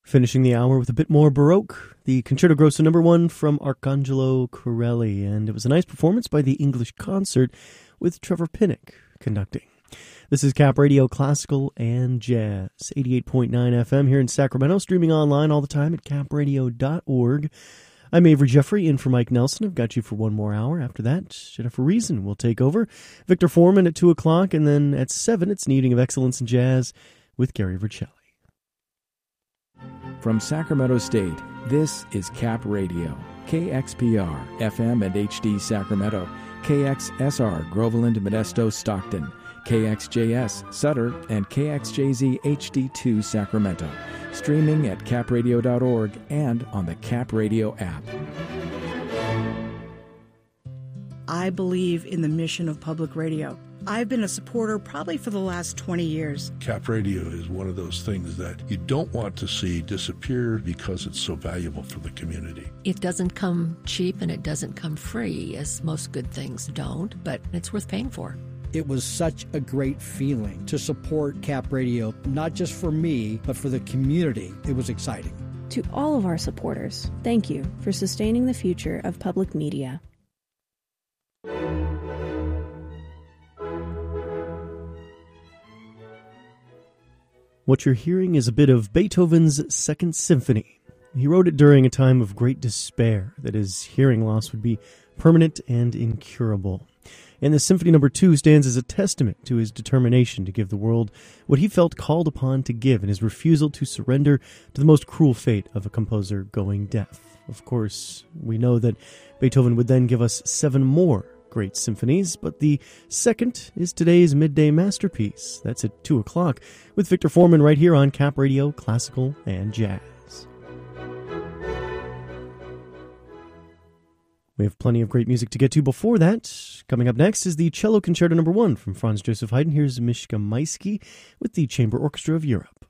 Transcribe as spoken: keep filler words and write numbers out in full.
Finishing the hour with a bit more Baroque, the Concerto Grosso number one from Arcangelo Corelli, and it was a nice performance by the English Concert with Trevor Pinnock conducting. This is Cap Radio Classical and Jazz, eighty-eight point nine F M here in Sacramento, streaming online all the time at cap radio dot org. I'm Avery Jeffrey, in for Mike Nelson. I've got you for one more hour. After that, Jennifer Reason will take over. Victor Foreman at two o'clock, and then at seven, it's an evening of excellence in jazz with Gary Vercelli. From Sacramento State, this is Cap Radio, K X P R, F M and H D Sacramento, K X S R, Groveland, Modesto, Stockton, K X J S, Sutter, and K X J Z H D two Sacramento. Streaming at cap radio dot org and on the Cap Radio app. I believe in the mission of public radio. I've been a supporter probably for the last twenty years. Cap Radio is one of those things that you don't want to see disappear because it's so valuable for the community. It doesn't come cheap and it doesn't come free, as most good things don't, but it's worth paying for. It was such a great feeling to support Cap Radio, not just for me, but for the community. It was exciting. To all of our supporters, thank you for sustaining the future of public media. What you're hearing is a bit of Beethoven's Second Symphony. He wrote it during a time of great despair, that his hearing loss would be permanent and incurable. And the Symphony Number Two stands as a testament to his determination to give the world what he felt called upon to give, and his refusal to surrender to the most cruel fate of a composer going deaf. Of course, we know that Beethoven would then give us seven more great symphonies, but the second is today's midday masterpiece. That's at two o'clock with Victor Foreman right here on Cap Radio Classical and Jazz. We have plenty of great music to get to before that. Coming up next is the Cello Concerto Number One from Franz Joseph Haydn. Here's Mishka Maisky with the Chamber Orchestra of Europe.